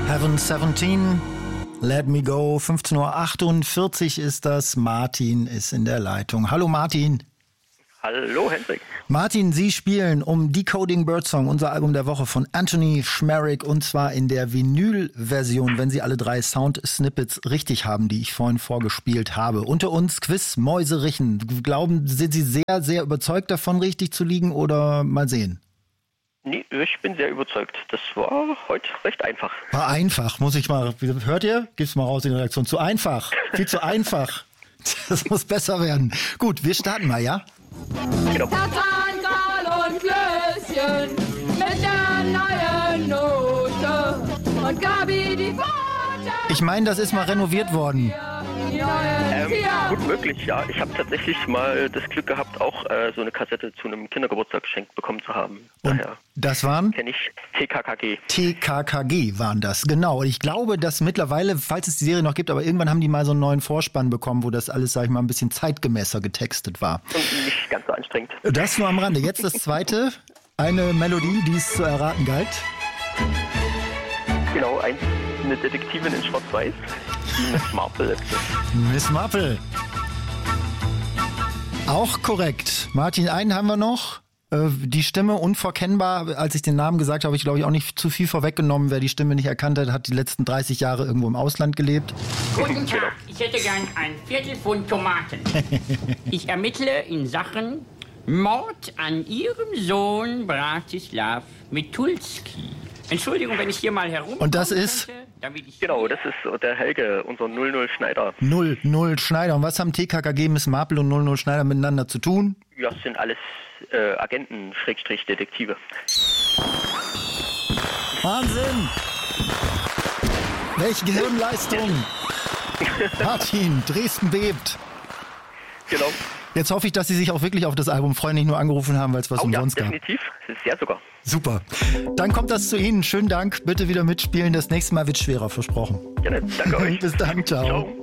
Heaven 17, Let Me Go, 15:48 Uhr ist das. Martin ist in der Leitung. Hallo Martin. Hallo Hendrik. Martin, Sie spielen um Decoding Birdsong, unser Album der Woche von Anthony Schmerich, und zwar in der Vinyl-Version, wenn Sie alle 3 Sound-Snippets richtig haben, die ich vorhin vorgespielt habe. Unter uns Quiz Mäuserichen. Sind Sie sehr, sehr überzeugt davon, richtig zu liegen, oder mal sehen? Nee, ich bin sehr überzeugt. Das war heute recht einfach. War einfach, muss ich mal. Hört ihr? Gib's mal raus in die Redaktion. Zu einfach. Viel zu einfach. Das muss besser werden. Gut, wir starten mal, ja? Genau. Tatangal und Klößchen mit der neuen Note und Gabi die Pforte. Ich meine, das ist mal renoviert worden. Gut möglich, ja. Ich habe tatsächlich mal das Glück gehabt, auch so eine Kassette zu einem Kindergeburtstag geschenkt bekommen zu haben. Und daher das waren? kenne ich TKKG. TKKG waren das, genau. Und ich glaube, dass mittlerweile, falls es die Serie noch gibt, aber irgendwann haben die mal so einen neuen Vorspann bekommen, wo das alles, sag ich mal, ein bisschen zeitgemäßer getestet war. Und nicht ganz so anstrengend. Das nur am Rande. Jetzt das zweite. Eine Melodie, die es zu erraten galt. Genau, eine Detektivin in Schwarz-Weiß. Die Miss Marple. Miss Marple. Auch korrekt. Martin, einen haben wir noch. Die Stimme unverkennbar. Als ich den Namen gesagt habe, habe ich, glaube ich, auch nicht zu viel vorweggenommen. Wer die Stimme nicht erkannt hat, hat die letzten 30 Jahre irgendwo im Ausland gelebt. Guten Tag, ich hätte gern ein Viertelpfund Tomaten. Ich ermittle in Sachen Mord an Ihrem Sohn Bratislav Mitulski. Entschuldigung, wenn ich hier mal herum. Und das ist? Genau, das ist der Helge, unser 00 Schneider. 00 Schneider. Und was haben TKKG, Miss Marple und 00 Schneider miteinander zu tun? Ja, das sind alles Agenten-Detektive. Wahnsinn! Welche Gehirnleistung! Martin, Dresden bebt. Genau. Jetzt hoffe ich, dass Sie sich auch wirklich auf das Album freuen, nicht nur angerufen haben, weil es was umsonst gab. Definitiv. Sehr sogar. Super. Dann kommt das zu Ihnen. Schönen Dank. Bitte wieder mitspielen. Das nächste Mal wird schwerer, versprochen. Gerne. Danke euch. Bis dann. Ciao. Ciao.